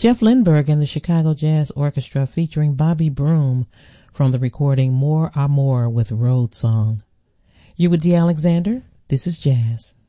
Jeff Lindbergh and the Chicago Jazz Orchestra featuring Bobby Broom from the recording More Amour with Road Song. You with D. Alexander? This is Jazz.